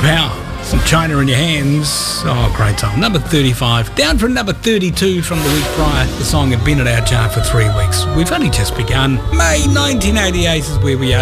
Power. Some China in Your Hands. Oh, great song. Number 35. Down from number 32 from the week prior. The song had been at our chart for 3 weeks. We've only just begun. May 1988 is where we are.